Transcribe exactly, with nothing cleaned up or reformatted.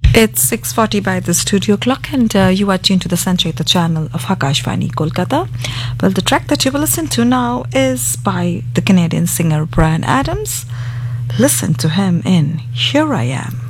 It's six forty by the studio clock, and uh, you are tuned to the Sancheta channel of Akashvani, Kolkata. Well, the track that you will listen to now is by the Canadian singer Bryan Adams. Listen to him in Here I Am.